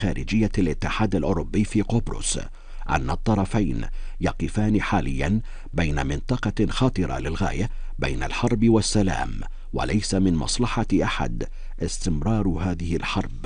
خارجية الاتحاد الأوروبي في قبرص أن الطرفين يقفان حاليا بين منطقة خطرة للغاية بين الحرب والسلام، وليس من مصلحة أحد استمرار هذه الحرب.